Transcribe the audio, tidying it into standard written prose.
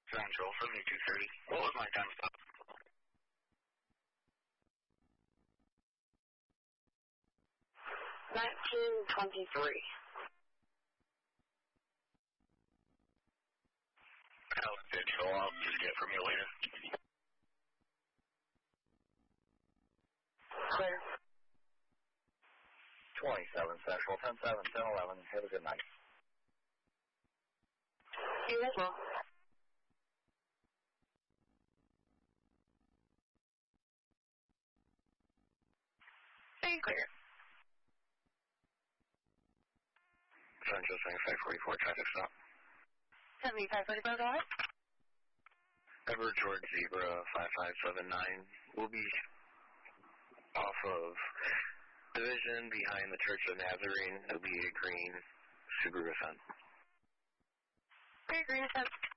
Central, 7230. What was my time stop? 1923. How's digital? I'll just get from you later. Clear. 27 Central, 10-7, 10-11. Have a good night. You as well. Very clear. Central 7544, traffic stop. 7544, go ahead. Edward George Zebra 5579. We'll be off of Division behind the Church of Nazarene. It'll be a green Subaru Ascent. Very green Ascent.